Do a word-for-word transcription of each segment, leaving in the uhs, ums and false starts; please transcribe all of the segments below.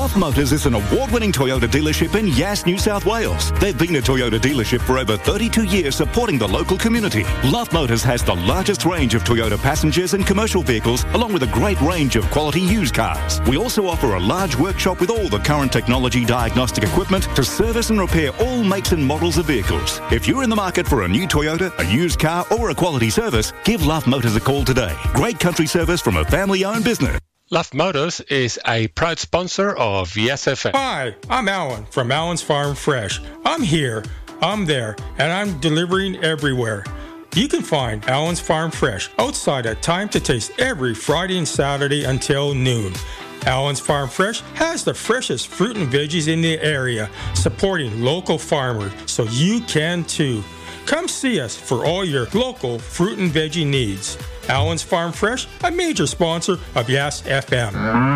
Loft Motors is an award-winning Toyota dealership in Yass, New South Wales. They've been a Toyota dealership for over thirty-two years, supporting the local community. Loft Motors has the largest range of Toyota passengers and commercial vehicles, along with a great range of quality used cars. We also offer a large workshop with all the current technology diagnostic equipment to service and repair all makes and models of vehicles. If you're in the market for a new Toyota, a used car, or a quality service, give Loft Motors a call today. Great country service from a family-owned business. Loft Motors is a proud sponsor of Yes F M. Hi, I'm Alan from Alan's Farm Fresh. I'm here, I'm there, and I'm delivering everywhere. You can find Alan's Farm Fresh outside at Time to Taste every Friday and Saturday until noon. Alan's Farm Fresh has the freshest fruit and veggies in the area, supporting local farmers, so you can too. Come see us for all your local fruit and veggie needs. Alan's Farm Fresh, a major sponsor of Yass F M.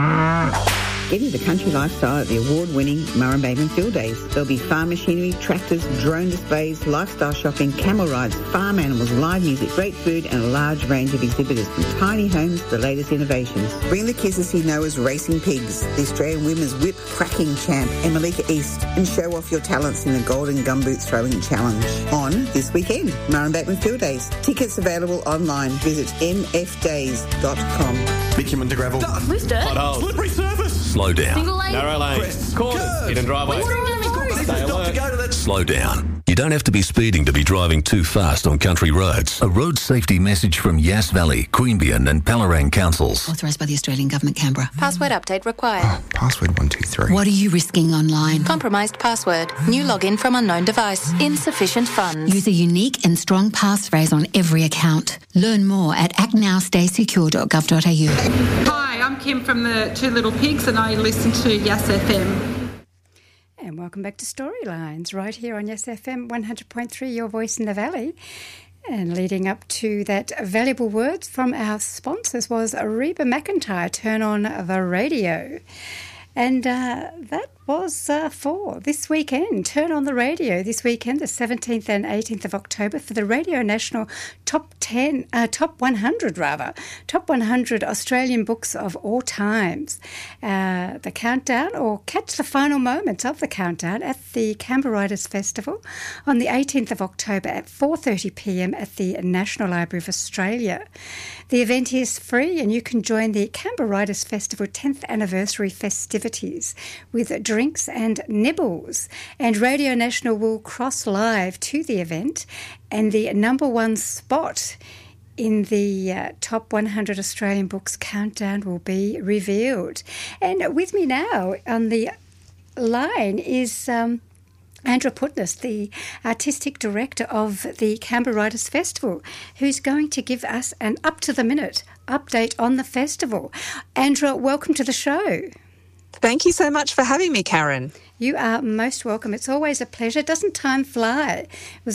Get into the country lifestyle at the award-winning Murrumbateman Field Days. There'll be farm machinery, tractors, drone displays, lifestyle shopping, camel rides, farm animals, live music, great food, and a large range of exhibitors from tiny homes to the latest innovations. Bring the kids to see Noah's Racing Pigs, the Australian Women's Whip Cracking Champ, and Malika East, and show off your talents in the Golden Gumboot Throwing Challenge. On this weekend, Murrumbateman Field Days. Tickets available online. Visit m f days dot com. Bitumen to gravel. Missed it. Potholes. Slippery surface. Slow down. Single lane. Narrow lane. Crest. Corners. Hidden driveway. Stay alert. Go to that. Slow down. You don't have to be speeding to be driving too fast on country roads. A road safety message from Yass Valley, Queanbeyan and Palorang councils. Authorised by the Australian Government, Canberra. Password update required. Oh, password one two three. What are you risking online? Compromised password. New login from unknown device. Insufficient funds. Use a unique and strong passphrase on every account. Learn more at act now stay secure dot gov dot a u. Hi, I'm Kim from the Two Little Pigs and I listen to Yass F M. And welcome back to Storylines, right here on Yes F M one hundred point three, your voice in the valley. And leading up to that, valuable words from our sponsors was Reba McEntire, Turn on the Radio. And uh, that was uh, for this weekend. Turn on the radio this weekend, the seventeenth and eighteenth of October, for the Radio National Top ten, uh, Top one hundred rather, Top one hundred Australian Books of All Times. Uh, the countdown, or catch the final moments of the countdown at the Canberra Writers Festival on the eighteenth of October at four thirty p m at the National Library of Australia. The event is free and you can join the Canberra Writers Festival tenth anniversary festivities with drinks and nibbles. And Radio National will cross live to the event, and the number one spot in the uh, Top one hundred Australian Books countdown will be revealed. And with me now on the line is Um, Andra Putness, the Artistic Director of the Canberra Writers Festival, who's going to give us an up-to-the-minute update on the festival. Andra, welcome to the show. Thank you so much for having me, Karen. You are most welcome. It's always a pleasure. Doesn't time fly? It was